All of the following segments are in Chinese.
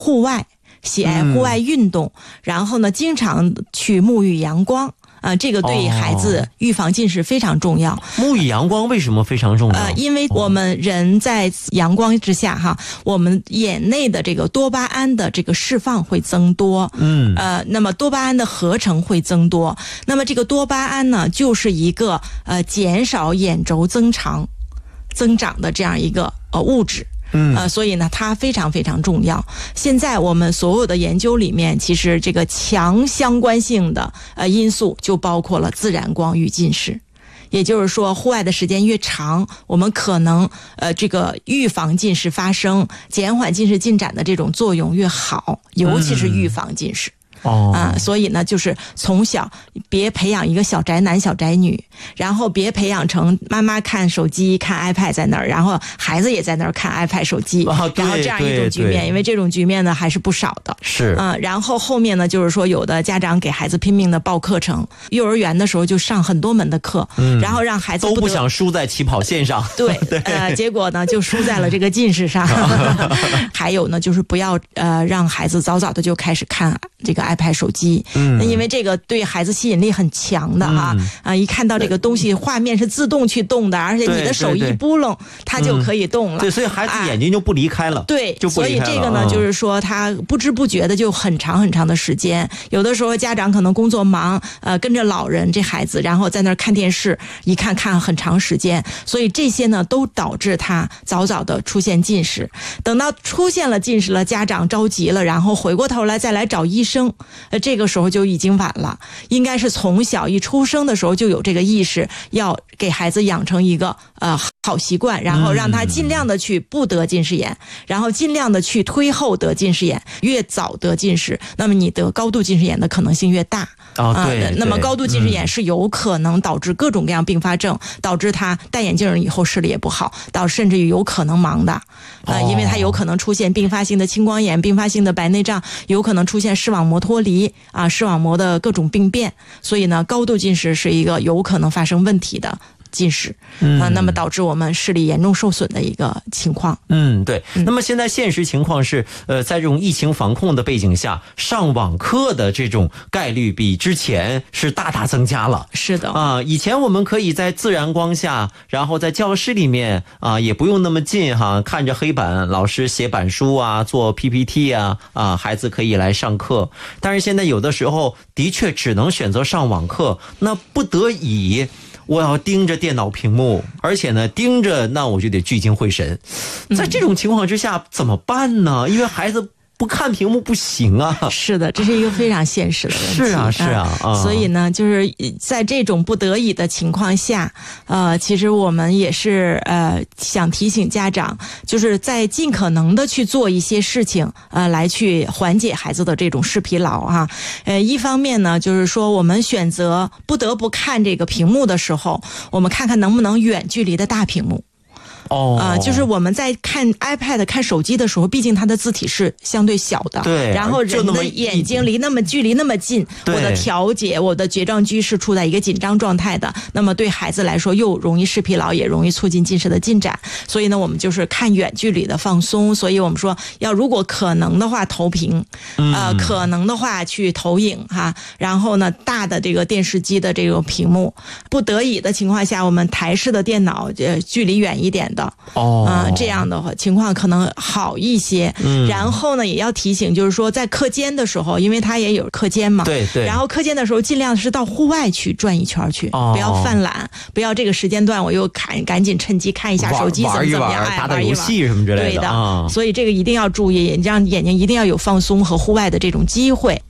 户外，喜爱户外运动，然后呢，经常去沐浴阳光。这个对孩子预防近视非常重要。 沐浴阳光为什么非常重要？ 因为我们人在阳光之下哈，我们眼内的这个多巴胺的这个释放会增多，那么多巴胺的合成会增多。那么这个多巴胺呢，就是一个减少眼轴增长的这样一个物质。所以呢，它非常非常重要。现在我们所有的研究里面，其实这个强相关性的因素就包括了自然光与近视。也就是说，户外的时间越长，我们可能这个预防近视发生、减缓近视进展的这种作用越好，尤其是预防近视。所以呢，就是从小别培养一个小宅男小宅女，然后别培养成妈妈看手机看 iPad 在那儿，然后孩子也在那儿看 iPad 手机，然后这样一种局面，因为这种局面呢还是不少的。 是然后后面呢，就是说有的家长给孩子拼命的报课程，幼儿园的时候就上很多门的课，然后让孩子都不想输在起跑线上。 对，结果呢就输在了这个近视上。还有呢，就是不要让孩子早早的就开始看这个iPad 手机，因为这个对孩子吸引力很强的一看到这个东西画面是自动去动的，而且你的手一拨弄，它就可以动了。 对，所以孩子眼睛就不离开了。 对， 就不离开了。 所以这个呢，就是说他不知不觉的就很长很长的时间。有的时候家长可能工作忙，跟着老人这孩子，然后在那儿看电视，一看很长时间。所以这些呢，都导致他早早的出现近视。等到出现了近视了，家长着急了，然后回过头来再来找医生。这个时候就已经晚了，应该是从小一出生的时候就有这个意识，要给孩子养成一个好习惯，然后让他尽量的去不得近视眼，然后尽量的去推后得近视眼，越早得近视，那么你得高度近视眼的可能性越大。 对， 那么高度近视眼是有可能导致各种各样并发症，导致他戴眼镜以后视力也不好，甚至于有可能盲的。因为它有可能出现并发性的青光眼、并发性的白内障，有可能出现视网膜脱离视网膜的各种病变。所以呢，高度近视是一个有可能发生问题的近视，那么导致我们视力严重受损的一个情况。 对。那么现在现实情况是，在这种疫情防控的背景下，上网课的这种概率比之前是大大增加了。 是的以前我们可以在自然光下，然后在教室里面也不用那么近看着黑板，老师写板书做 PPT 孩子可以来上课。但是现在有的时候的确只能选择上网课，那不得已我要盯着电脑屏幕，而且呢盯着，那我就得聚精会神。在这种情况之下怎么办呢？因为孩子不看屏幕不行啊。 是的，这是一个非常现实的问题。 是啊。 所以呢，就是在这种不得已的情况下，其实我们也是想提醒家长，就是在尽可能的去做一些事情，来去缓解孩子的这种视疲劳一方面呢，就是说我们选择不得不看这个屏幕的时候，我们看看能不能远距离的大屏幕。就是我们在看 iPad 看手机的时候，毕竟它的字体是相对小的， 对， 然后人的眼睛离距离那么近，我的调节我的睫状肌是处在一个紧张状态的，那么对孩子来说又容易视疲劳，也容易促进近视的进展。所以呢，我们就是看远距离的放松。所以我们说要如果可能的话投屏，可能的话去投影然后呢大的这个电视机的这个屏幕，不得已的情况下，我们台式的电脑距离远一点的。这样的话情况可能好一些。然后呢，也要提醒，就是说在课间的时候，因为它也有课间嘛， 对。 然后课间的时候尽量是到户外去转一圈去，不要犯懒，不要这个时间段我又赶紧趁机看一下手机怎么样， 打打游戏什么之类的。 对的，所以这个一定要注意，让眼睛一定要有放松和户外的这种机会。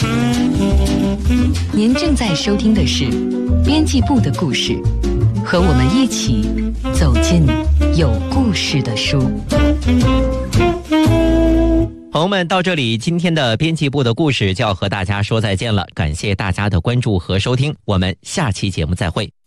您正在收听的是编辑部的故事，和我们一起走进有故事的书。 朋友们，到这里今天的编辑部的故事就要和大家说再见了，感谢大家的关注和收听，我们下期节目再会。